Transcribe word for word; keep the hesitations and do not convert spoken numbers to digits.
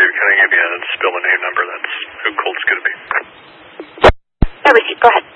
can I give you a spill the name number? That's who Colt's going to be. I received. Go ahead.